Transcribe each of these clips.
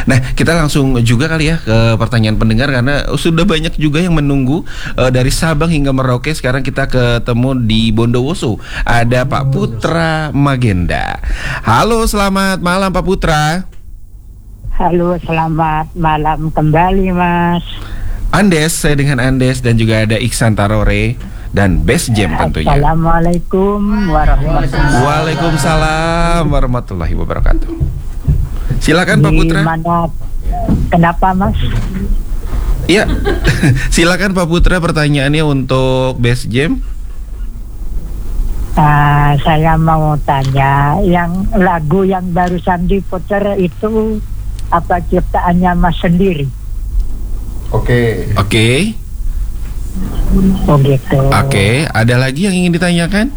Nah, kita langsung juga kali ya ke pertanyaan pendengar karena sudah banyak juga yang menunggu dari Sabang hingga Merauke. Sekarang kita ketemu di Bondowoso. Ada Pak Putra Magenda. Halo, selamat malam Pak Putra. Halo, selamat malam kembali, Mas. Andes, saya dengan Andes dan juga ada Iksan Tarore dan Best Jam tentunya. Assalamualaikum warahmatullahi wabarakatuh. Waalaikumsalam warahmatullahi wabarakatuh. Silakan Pak Putra. Kenapa, Mas? Iya. Silakan Pak Putra, pertanyaannya untuk Best Jam. Saya mau tanya, yang lagu yang barusan diputar itu apa ciptaannya Mas sendiri? Oke. Oh gitu. Oke, ada lagi yang ingin ditanyakan?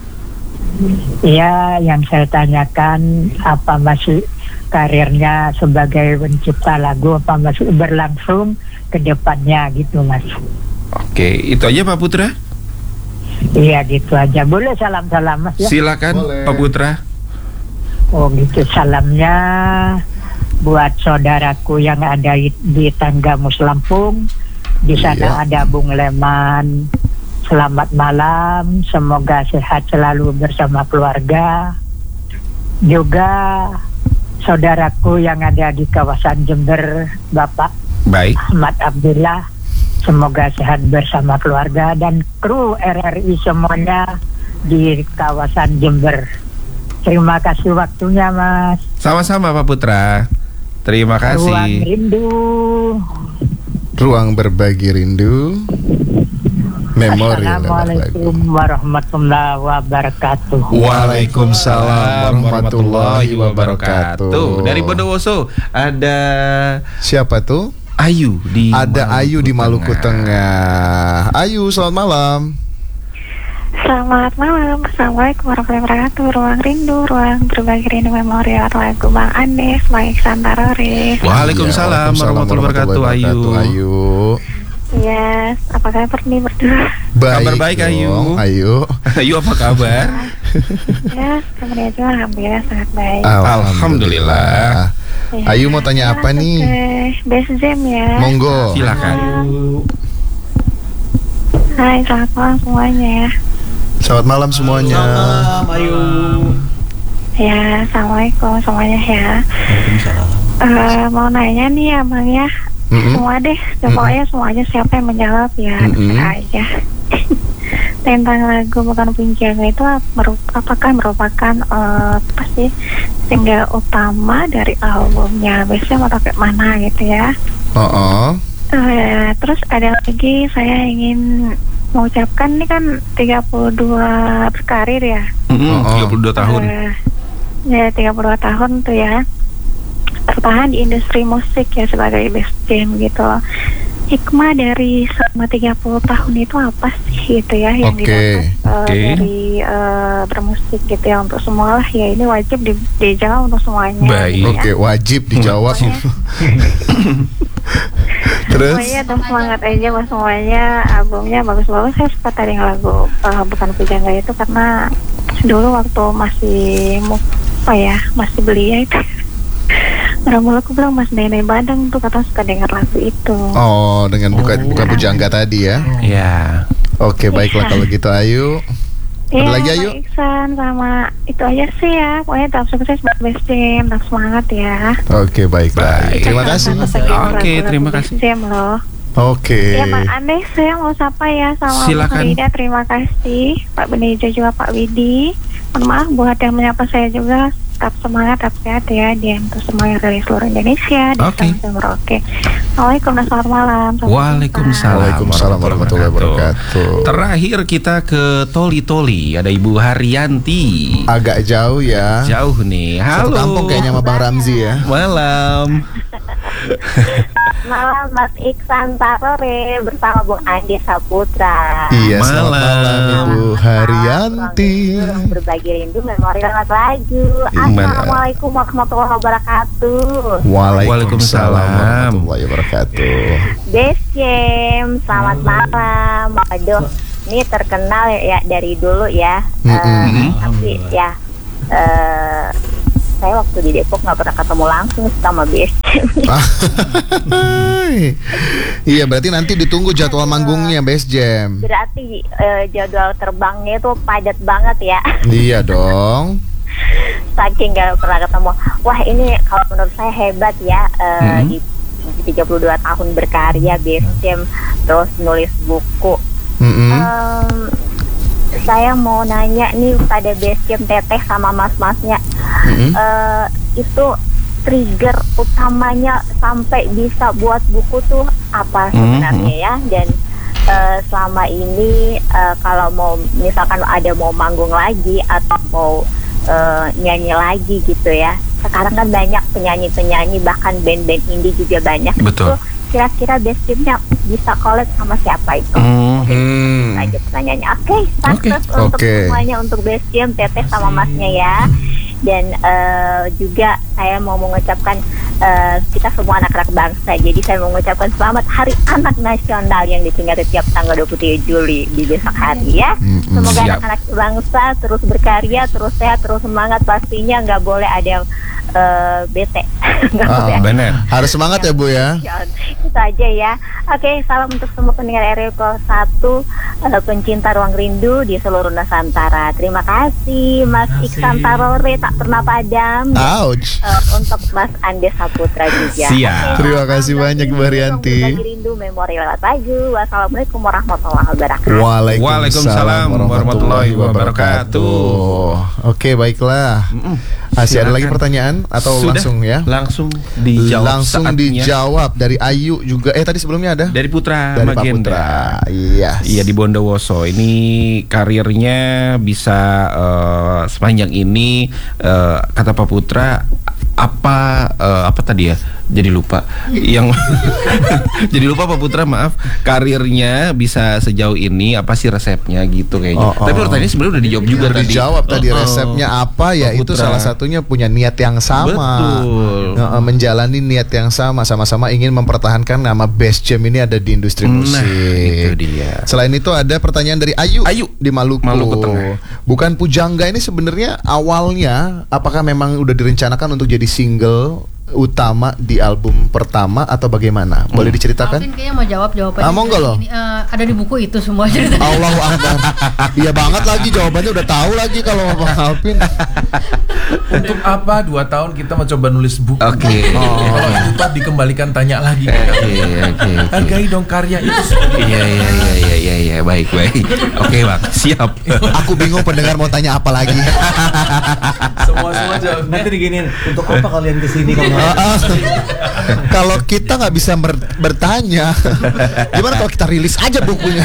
Iya, yang saya tanyakan apa masih karirnya sebagai pencipta lagu, apa masih berlangsung ke depannya gitu, Mas? Oke, itu aja Pak Putra. Iya, gitu aja. Boleh salam-salam, Mas ya? Silakan. Boleh. Pak Putra. Oh gitu, salamnya buat saudaraku yang ada di Tanggamus Lampung. Di sana ada Bung Leman. Selamat malam, semoga sehat selalu bersama keluarga. Juga saudaraku yang ada di kawasan Jember, Bapak Ahmad Abdullah, semoga sehat bersama keluarga, dan kru RRI semuanya di kawasan Jember. Terima kasih waktunya, Mas. Sama-sama Pak Putra. Terima kasih. Ruang rindu. Ruang berbagi rindu. Memorial. Assalamualaikum warahmatullahi wabarakatuh. Waalaikumsalam warahmatullahi wabarakatuh. Dari Bondowoso ada siapa tuh? Ayu di Ada Maluku Ayu di Maluku Tengah. Ayu, selamat malam. Selamat malam, Assalamualaikum warahmatullahi wabarakatuh. Ruang rindu, ruang berbagi rindu memorial lagu Bang Andes, Bang Iksan Tarore. Waalaikumsalam warahmatullahi wabarakatuh. Ayu. Yes, apa kabar nih berdua? Kabar baik Ayu. Ayu apa kabar? Ya, kabarnya juga alhamdulillah sangat baik. Alhamdulillah. Ya, Ayu mau tanya apa nih? Best Jam ya. Monggo. Silakan. Hai, selamat malam semuanya. Selamat malam semuanya. Selamat malam, Ayu. Ya, assalamualaikum semuanya ya. Mau nanya nih ya Bang ya. Semua deh, pokoknya semuanya siapa yang menjawab ya, aja. Tentang lagu Bukan Punjanga itu apakah merupakan apa sih single utama dari albumnya biasanya atau kayak mana gitu ya? Terus ada lagi saya ingin mengucapkan ini kan 32 berkarir ya. 32 tahun. Ya 32 tahun tuh ya. Bertahan di industri musik ya sebagai Best Jam gitu. Hikmah dari selama 30 tahun itu apa sih gitu ya yang didapat dari bermusik gitu ya untuk semua lah ya, ini wajib dijawab untuk semuanya. Baik. Gitu ya. Wajib dijawab. Terus? Pokoknya tetap semangat aja mas semuanya, albumnya bagus-bagus. Saya suka tadi lagu Bukan Pujangga itu karena dulu waktu masih belia itu Ramul aku bilang Mas Nene Badang tuh kata suka dengar lagu itu. Oh, dengan bukan Pujangga tadi ya? Iya. Oke, baiklah kalau gitu Ayu. Ada lagi Ayu? Iksan sama itu aja sih ya. Pokoknya tetap sukses buat Best Jam, tetap semangat ya. Oke, baiklah. Terima kasih. Oke, terima kasih. Best Jam loh. Oke. Ya Pak Andes, saya mau sapa ya sama Pak Rida, terima kasih. Pak Benejo juga Pak Widi. Mohon maaf buat yang menyapa saya juga. Tetap semangat, tetap sehat ya. Dia untuk semua yang dari seluruh Indonesia. Oke. Assalamualaikum dan selamat malam. Waalaikumsalam warahmatullahi wabarakatuh. Terakhir kita ke Toli. Ada Ibu Haryanti. Agak jauh ya. Jauh nih. Halo. Satu kampung kayaknya sama Bang Ramzi ya. Malam. Malam Mas Iksan Tarore bersama Bung Andi Saputra. Iya, selamat malam Ibu Haryanti. Berbagi rindu memorial lagu. Assalamualaikum warahmatullahi wabarakatuh. Waalaikumsalam warahmatullahi wabarakatuh. Best Jam, selamat malam. Waduh, ini terkenal ya dari dulu ya. Tapi ya saya waktu di Depok nggak pernah ketemu langsung sama Base Jam. Iya, berarti nanti ditunggu jadwal manggungnya Base Jam. Berarti jadwal terbangnya itu padat banget ya. Iya dong. Saking nggak pernah ketemu. Wah, ini kalau menurut saya hebat ya. Di 32 tahun berkarya Base Jam, terus nulis buku. Saya mau nanya nih pada Base Jam Teteh sama mas-masnya, itu trigger utamanya sampai bisa buat buku tuh apa sebenarnya ya? Dan selama ini kalau mau misalkan ada mau manggung lagi atau mau nyanyi lagi gitu ya, sekarang kan banyak penyanyi-penyanyi bahkan band-band indie juga banyak. Betul. Itu kira-kira Base Jam-nya bisa collab sama siapa itu? Aja pertanyaannya. Oke, sukses untuk semuanya, untuk Base Jam, Teteh sama Masnya ya. Dan juga saya mau mengucapkan kita semua anak-anak bangsa. Jadi saya mau mengucapkan selamat Hari Anak Nasional yang diperingati tiap tanggal 23 Juli di besok hari ya. Semoga anak-anak bangsa terus berkarya, terus sehat, terus semangat. Pastinya nggak boleh ada yang bete. Benar. Harus semangat ya Bu ya. Itu aja ya. Oke, salam untuk semua pendengar RRI 1, pencinta ruang rindu di seluruh Nusantara. Terima kasih Mas Iksan Tarore tak pernah padam. Ouch. Untuk Mas Andes Saputra juga. Siap. Terima kasih banyak Bu Haryanti. Berbagi rindu memori lewat lagu. Wassalamualaikum warahmatullahi wabarakatuh. Waalaikumsalam warahmatullahi wabarakatuh. Oke, baiklah. Masih ada lagi pertanyaan atau Sudah, langsung ya? Langsung dijawab. Langsung dijawab dari Ayu juga. Tadi sebelumnya ada? Dari Putra Dari Pak Magenda. Putra. Iya. Iya, di Bondowoso. Ini karirnya bisa sepanjang ini, kata Pak Putra, apa tadi ya? Jadi lupa. Yang jadi lupa Pak Putra, maaf. Karirnya bisa sejauh ini, apa sih resepnya gitu kayaknya. Tapi pertanyaannya sebenarnya udah dijawab juga Udah tadi. dijawab tadi resepnya apa ya? Pak Itu Putra. salah satunya punya niat yang sama. Betul. Menjalani niat yang sama-sama ingin mempertahankan nama Base Jam ini ada di industri musik. Itu dia. Selain itu ada pertanyaan dari Ayu di Maluku. Maluku Tengah. Bukan Pujangga ini sebenarnya awalnya apakah memang udah direncanakan untuk jadi single utama di album pertama atau bagaimana? Boleh diceritakan? Alvin kayaknya mau jawab jawabannya. Monggo loh. Ini, ada di buku itu semua cerita. Allahu Akbar. Iya banget lagi jawabannya udah tahu lagi kalau Bang Alvin. Untuk apa 2 tahun kita mencoba nulis buku? Oke. Kalau lupa dikembalikan tanya lagi. Oke. Hargai dong karya itu. Iya, baik. Oke, Bang. Siap. Aku bingung pendengar mau tanya apa lagi. Semua jawab. Nanti diginiin, untuk apa kalian kesini kalau Kalau kita nggak bisa bertanya, gimana kalau kita rilis aja bukunya?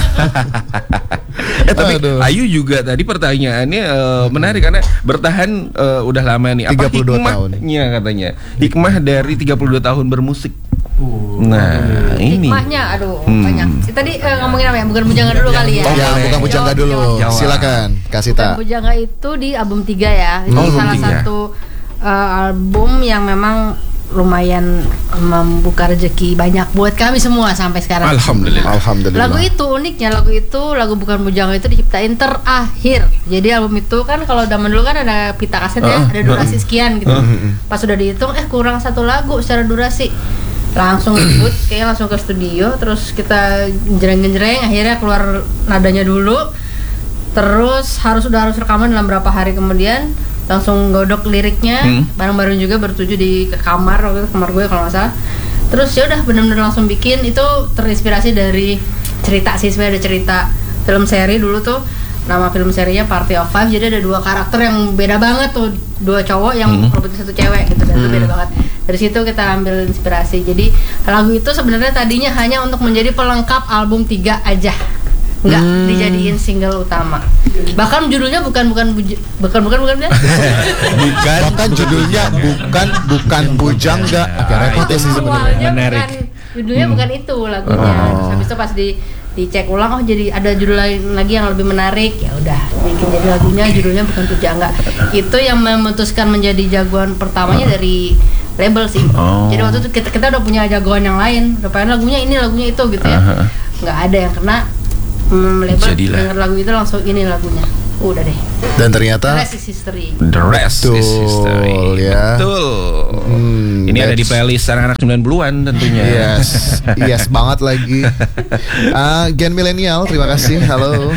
Tapi Aduh. Ayu juga tadi pertanyaannya menarik karena bertahan udah lama nih. Apa 32 tahun. hikmahnya katanya? Hikmah dari 32 tahun bermusik. Nah, ini. Hikmahnya banyak. Tadi ngomongin apa ya? Bukan Pujangga dulu kali ya. Oh ya, bukan Pujangga dulu. Jawab. Silakan, kasih Bukan tahu. Pujangga itu di album 3 ya. Itu album salah 3. satu album yang memang lumayan membuka rezeki banyak buat kami semua sampai sekarang. Alhamdulillah. Lagu itu uniknya, lagu Bukan Pujangga itu diciptain terakhir. Jadi album itu kan kalau zaman dulu kan ada pita kaset ya, ada durasi sekian gitu. Pas sudah dihitung kurang 1 lagu secara durasi. Langsung ikut, kayaknya langsung ke studio, terus kita genjreng-genjreng, akhirnya keluar nadanya dulu. Terus harus rekaman dalam berapa hari kemudian, langsung godok liriknya, bareng-bareng juga bertuju di kamar, waktu itu kamar gue kalau nggak salah. Terus ya udah benar-benar langsung bikin. Itu terinspirasi dari cerita sih, sebenarnya ada cerita film seri dulu tuh, nama film serinya Party of Five. Jadi ada 2 karakter yang beda banget tuh, 2 cowok yang merebut 1 cewek gitu, dan itu beda banget. Dari situ kita ambil inspirasi. Jadi lagu itu sebenarnya tadinya hanya untuk menjadi pelengkap album 3 aja, nggak dijadiin single utama. Bahkan judulnya bukan ya? Bahkan judulnya bukan Pujangga. Agak repot ya sih sebenarnya. Menarik. Judulnya bukan itu lagunya. Terus habis itu pas dicek ulang, jadi ada judul lain lagi yang lebih menarik, ya udah bikin jadi lagunya judulnya Bukan Pujangga. Itu yang memutuskan menjadi jagoan pertamanya dari label sih. Jadi waktu itu kita udah punya jagoan yang lain, udah pengen lagunya itu gitu ya. Nggak ada yang kena label denger lagu itu langsung ini lagunya. Udah deh. Dan ternyata The rest is history. The rest is history. Ya. Betul. Ini ada di playlist anak-anak 90-an tentunya. Yes banget lagi. Gen milenial, terima kasih. Halo.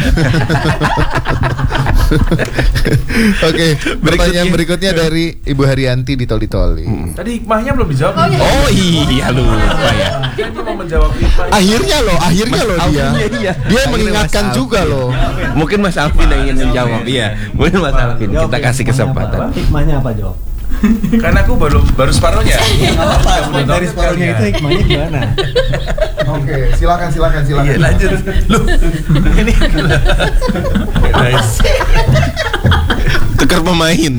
Oke, pertanyaan berikutnya dari Ibu Haryanti di Toli-Toli. Tadi hikmahnya belum dijawab. Oh iya lupa ya. Dia mau menjawab hikmahnya. Akhirnya loh dia. Dia mengingatkan juga loh. Mungkin Mas Alvin yang ingin menjawab. Iya, mungkin Mas Alvin. Kita kasih kesempatan. Hikmahnya apa jawab? Karena aku baru separuhnya. Dari separuhnya itu hikmahnya gimana? Oke, silakan. Iya, lanjut. Loh. Ini. Tukar pemain.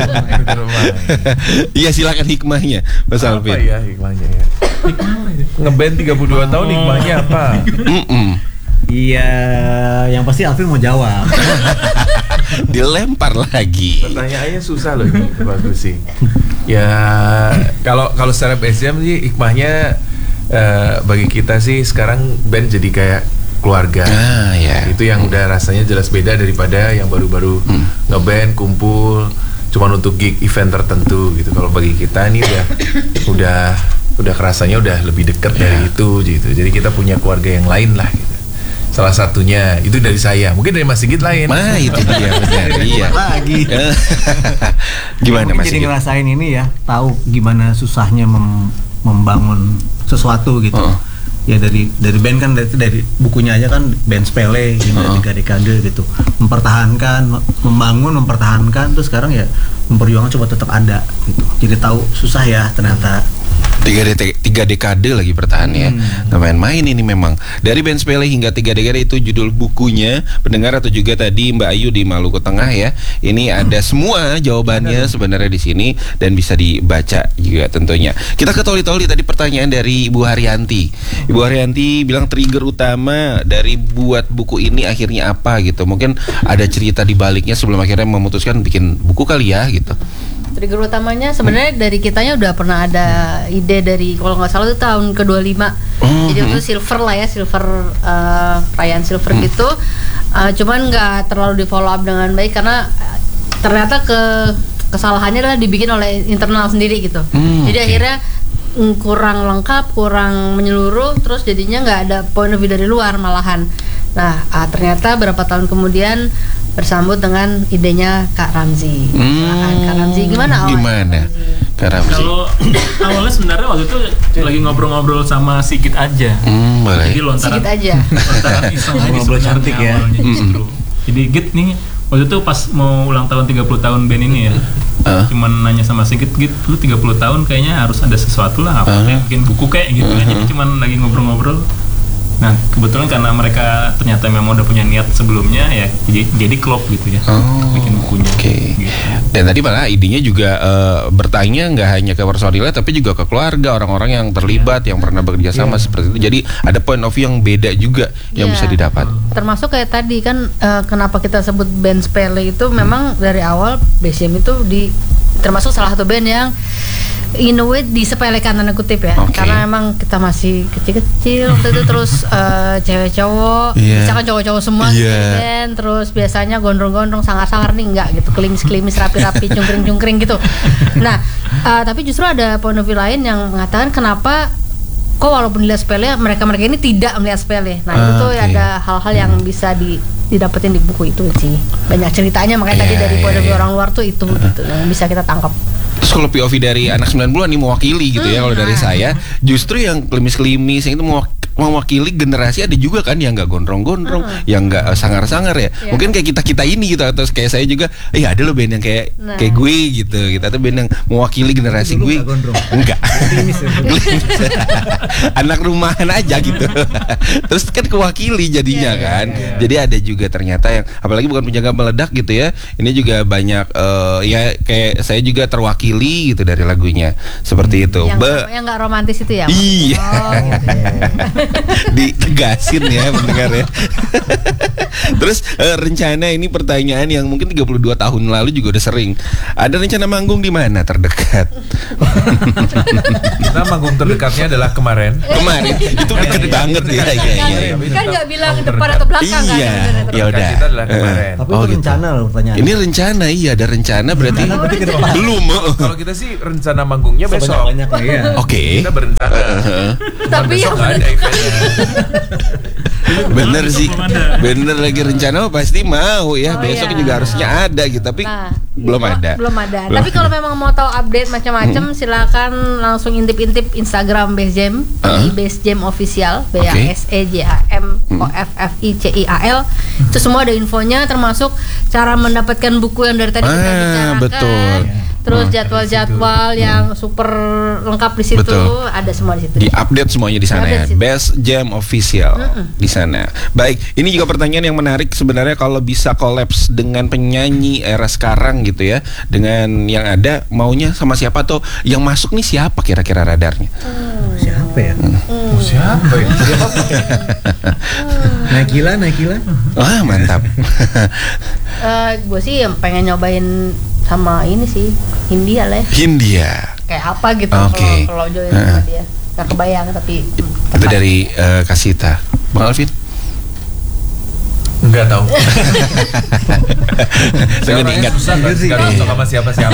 Iya, silakan hikmahnya, Mas Alvin. Apa ya hikmahnya ya? Ngeband 32 tahun hikmahnya apa? Iya, yang pasti Alvin mau jawab. Dilempar lagi. Pertanyaannya susah loh ini, bagus sih. Ya kalau secara BSM sih hikmahnya bagi kita sih sekarang band jadi kayak keluarga. Ya. Itu yang udah rasanya jelas beda daripada yang baru-baru ngeband kumpul cuman untuk gig event tertentu gitu. Kalau bagi kita ini udah kerasanya udah lebih dekat dari itu gitu. Jadi kita punya keluarga yang lain lah gitu. Salah satunya itu dari saya, mungkin dari Mas Sigit lain. Nah itu dia benar. Iya. Lagi. Gimana Mas Jadi Sigit? ngerasain ini ya, tahu gimana susahnya membangun sesuatu gitu. Ya dari band kan dari bukunya aja kan band sepele hingga 3 dekade gitu. Mempertahankan terus sekarang ya memperjuangkan coba tetap ada gitu. Jadi tahu susah ya ternyata. 3 dekade lagi bertahan ya. Nggak main-main ini memang. Dari band sepele hingga 3 dekade itu judul bukunya pendengar, atau juga tadi Mbak Ayu di Maluku Tengah ya. Ini ada semua jawabannya sebenarnya di sini dan bisa dibaca juga tentunya. Kita ke Toli-Toli, tadi pertanyaan dari Ibu Haryanti. Ibu Haryanti bilang trigger utama dari buat buku ini akhirnya apa gitu. Mungkin ada cerita di baliknya sebelum akhirnya memutuskan bikin buku kali ya gitu. Trigger utamanya sebenarnya dari kitanya udah pernah ada ide dari, kalau nggak salah itu tahun ke-25. Jadi itu silver lah ya, perayaan silver gitu. Cuman nggak terlalu di follow up dengan baik karena ternyata kesalahannya adalah dibikin oleh internal sendiri gitu. Jadi akhirnya kurang lengkap, kurang menyeluruh, terus jadinya nggak ada point of view dari luar malahan. Nah ternyata berapa tahun kemudian bersambut dengan idenya Kak Ramzi. Kak Ramzi gimana Kak Ramzi? Kalau awalnya sebenarnya waktu itu lagi ngobrol-ngobrol sama Sigit aja. Jadi lontaran iseng aja ngobrol cantik ya. Awalnya justru. Jadi Git nih waktu itu pas mau ulang tahun 30 tahun band ini ya. Cuman nanya sama Sigit, Git lu 30 tahun kayaknya harus ada sesuatu lah, apa kayak bikin buku kayak gitu kan. Jadi cuman lagi ngobrol-ngobrol. Nah kebetulan karena mereka ternyata memang udah punya niat sebelumnya ya, jadi klop gitu ya, bikin bukunya. Gitu. Dan tadi malah idenya juga bertanya nggak hanya ke personilnya tapi juga ke keluarga, orang-orang yang terlibat, yang pernah bekerja sama seperti itu. Jadi ada point of view yang beda juga yang bisa didapat. Termasuk kayak tadi kan kenapa kita sebut band sepele itu memang dari awal BSM itu termasuk salah satu band yang in a way disepelekan tanda kutip ya. Karena emang kita masih kecil-kecil waktu itu, terus cewek cowok, misalkan cowok-cowok semua kan, terus biasanya gondrong-gondrong, sangar-sangar nih enggak gitu, kelimis-kelimis, rapi-rapi, cungkring-cungkring gitu. Nah, tapi justru ada point of view lain yang mengatakan kenapa kok walaupun dilihat sepele, mereka-mereka ini tidak melihat sepele. Nah, itu ada hal-hal yang bisa didapetin di buku itu sih. Banyak ceritanya, makanya tadi dari point of view orang luar tuh itu gitu yang bisa kita tangkap. Terus kalau POV dari anak 90-an nih mewakili gitu ya, kalau dari saya justru yang klimis-klimis yang itu mewakili generasi, ada juga kan yang nggak gondrong-gondrong, yang nggak sangar-sangar ya. Mungkin kayak kita ini gitu, atau kayak saya juga, ada loh band yang kayak gue gitu. Kita tuh band yang mewakili generasi gue. Enggak. Anak rumahan aja gitu. Terus kan kewakili jadinya kan. Jadi ada juga ternyata yang apalagi bukan penjaga meledak gitu ya. Ini juga banyak ya kayak saya juga terwakili mewakili gitu dari lagunya. Seperti itu. Yang nggak romantis itu ya? Iya. Oh, gitu. Ditegasin ya pendengar ya. Terus rencana ini pertanyaan yang mungkin 32 tahun lalu juga udah sering. Ada rencana manggung di mana terdekat? Kita manggung terdekatnya adalah kemarin. Itu deket banget ya. Iya. Kan nggak bilang depan atau belakang kan? Iya. Ya udah. Kita adalah kemarin. Tapi itu rencana loh pertanyaan. Ini rencana, iya ada rencana berarti belum. Kalau kita sih rencana manggungnya besok. Oke. Kita berencana. Tapi yang nggak ada eventnya. Bener sih, bener lagi rencana pasti mau ya. Besok juga harusnya ada gitu, tapi belum ada. Tapi kalau memang mau tahu update macam-macam, silakan langsung intip-intip Instagram Base Jam di Base Jam Official, BASEJAMOFFICIAL. Itu semua ada infonya, termasuk cara mendapatkan buku yang dari tadi kita bicarakan. Betul. Terus jadwal-jadwal yang super lengkap di situ, ada semua di situ. Di update semuanya di sana ya. Best Jam Official di sana. Baik, ini juga pertanyaan yang menarik sebenarnya, kalau bisa kolaps dengan penyanyi era sekarang gitu ya, dengan yang ada, maunya sama siapa atau yang masuk nih siapa kira-kira radarnya? Siapa ya? Siapa ya? Nakila. Wah, mantap. Gue sih yang pengen nyobain sama ini sih, Hindia lah ya. Hindia. Kayak apa gitu kalau join sama dia. Gak kebayang tapi itu dari Kasita. Bang Alvin? Enggak tahu. Saya diingat. Susah sama siapa-siapa.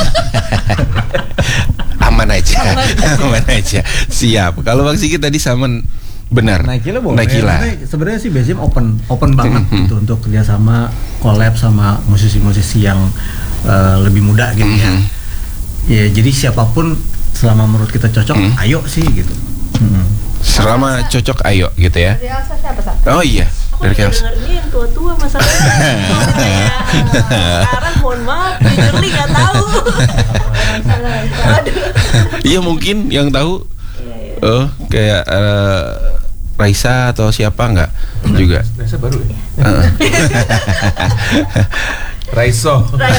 Aman aja. Siap. Kalau Bang Sigit tadi sama benar. Nakila boleh. Sebenarnya sih Base Jam open banget gitu untuk kerjasama, collab sama musisi-musisi yang lebih muda gitu ya. Ya jadi siapapun selama menurut kita cocok, ayo sih gitu. Selama cocok ayo gitu ya. Dari Elsa siapa Sa? Oh iya. Dari Elsa. Dengarnya yang tua-tua masalahnya. Sekarang mohon maaf, jujurly nggak tahu. Iya mungkin yang tahu. Oh kayak Raisa atau siapa nggak juga? Raisa baru ya. Raiso.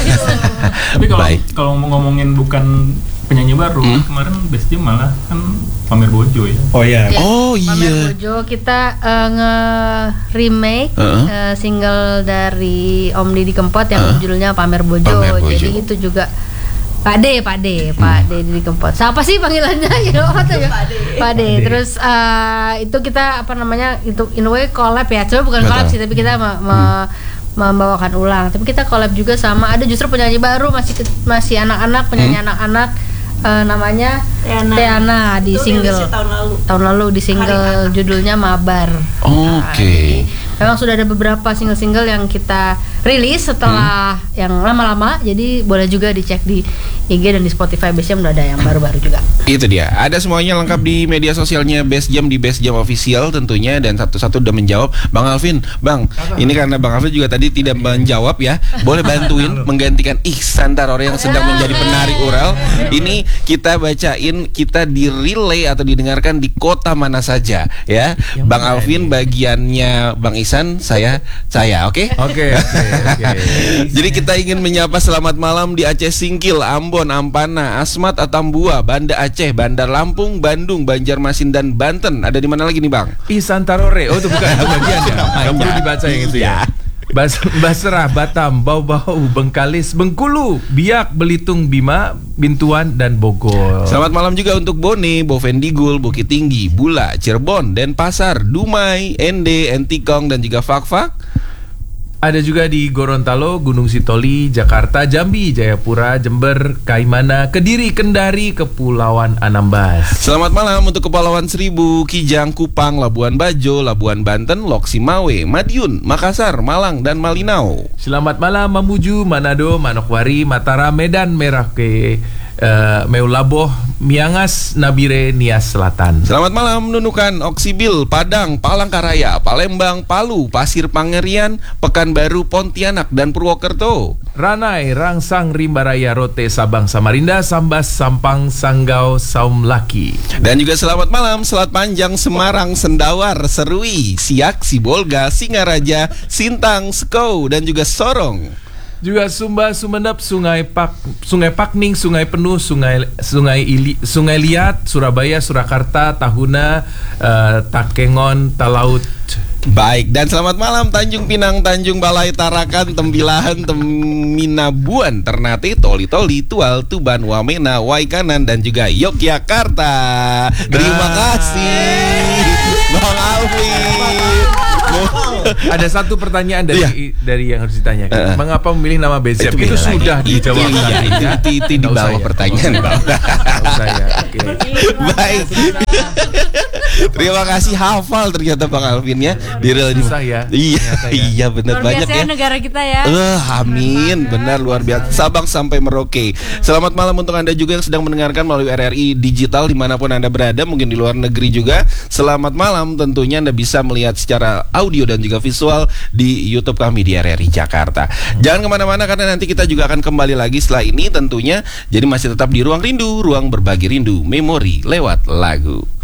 Tapi kalau ngomongin bukan penyanyi baru, kemarin Base Jam malah kan pamer Bojo ya. Oh iya. Pamer Bojo kita nge-remake single dari Om Didi Kempot yang judulnya Pamer Bojo. Jadi itu juga Pak D Didi Kempot. Siapa sih panggilannya? Pak D. Terus itu kita itu in a way collab ya. Coba bukan collab sih, tapi kita membawakan ulang. Tapi kita collab juga sama ada justru penyanyi baru, masih anak-anak, penyanyi anak-anak, namanya Teana di single tahun lalu di single judulnya Mabar. Oke. Memang sudah ada beberapa single-single yang kita rilis setelah yang lama-lama, jadi boleh juga dicek di IG dan di Spotify Base Jam, udah ada yang baru-baru juga. Itu dia, ada semuanya lengkap di media sosialnya Base Jam, di Base Jam Official tentunya, dan satu-satu udah menjawab. Bang Alvin, ini karena Bang Alvin juga tadi tidak menjawab ya, boleh bantuin menggantikan Ihsan Tarore yang sedang menjadi penari ural. Ini kita bacain, kita di relay atau didengarkan di kota mana saja ya. Bang Alvin bagiannya Bang Ihsan, saya oke? Oke. Jadi kita ingin menyapa selamat malam di Aceh Singkil, Ambon, Ampana, Asmat, Atambua, Banda Aceh, Bandar Lampung, Bandung, Banjarmasin, dan Banten. Ada di mana lagi nih Bang? Ihsan Tarore. Oh itu bukan itu bagian ya. Nggak perlu dibaca yang itu ya. Basrah, Batam, Bau-Bau, Bengkalis, Bengkulu, Biak, Belitung, Bima, Bintuan, dan Bogor. Selamat malam juga untuk Bone, Bovendigul, Bukit Tinggi, Bula, Cirebon, Denpasar, Dumai, Ende, Entikong, dan juga Fak-Fak. Ada juga di Gorontalo, Gunung Sitoli, Jakarta, Jambi, Jayapura, Jember, Kaimana, Kediri, Kendari, Kepulauan Anambas. Selamat malam untuk Kepulauan Seribu, Kijang, Kupang, Labuan Bajo, Labuan Banten, Loksimawe, Madiun, Makassar, Malang, dan Malinau. Selamat malam Mamuju, Manado, Manokwari, Mataram, Medan, Merauke, Meulaboh, Miangas, Nabire, Nias Selatan. Selamat malam Nunukan, Oksibil, Padang, Palangkaraya, Palembang, Palu, Pasir Pangerian, Pekanbaru, Pontianak, dan Purwokerto. Ranai, Rangsang, Rimbaraya, Rote, Sabang, Samarinda, Sambas, Sampang, Sanggau, Saumlaki. Dan juga selamat malam Selat Panjang, Semarang, Sendawar, Serui, Siak, Sibolga, Singaraja, Sintang, Sekou, dan juga Sorong. Juga Sumba, Sumeneb, Sungai Pakning, Sungai Penuh, Sungai Liat, Surabaya, Surakarta, Tahuna, Takengon, Talaut. Baik, dan selamat malam Tanjung Pinang, Tanjung Balai, Tarakan, Tembilahan, Teminabuan, Ternate, Toli-Toli, Tual, Tuban, Wamena, Waikanan, dan juga Yogyakarta. Terima kasih Bang Alvin. Ada satu pertanyaan dari yang harus ditanyakan. Mengapa memilih nama Bezep? Itu sudah dijawab. Itu di bawah pertanyaan. Baik. Terima kasih, hafal ternyata Bang Alvin ya. Susah ya. Iya benar, banyak ya. Negara kita ya. Amin, benar, luar biasa. Sabang sampai Merauke. Selamat malam untuk Anda juga yang sedang mendengarkan melalui RRI Digital dimanapun Anda berada, mungkin di luar negeri juga. Selamat malam, tentunya Anda bisa melihat secara audio dan juga visual di YouTube kami di RRI Jakarta. Jangan kemana-mana karena nanti kita juga akan kembali lagi setelah ini tentunya. Jadi masih tetap di Ruang Rindu, ruang berbagi rindu, memori lewat lagu.